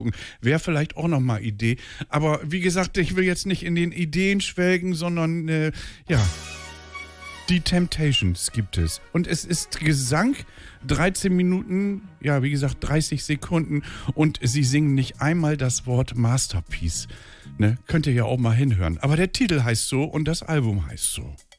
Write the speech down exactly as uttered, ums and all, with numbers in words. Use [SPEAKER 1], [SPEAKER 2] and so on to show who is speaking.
[SPEAKER 1] Wäre vielleicht auch noch mal Idee. Aber wie gesagt, ich will jetzt nicht in den Ideen schwelgen, sondern äh, ja, die Temptations gibt es. Und es ist Gesang, dreizehn Minuten, ja, wie gesagt, dreißig Sekunden. Und sie singen nicht einmal das Wort Masterpiece. Ne? Könnt ihr ja auch mal hinhören. Aber der Titel heißt so und das Album heißt so.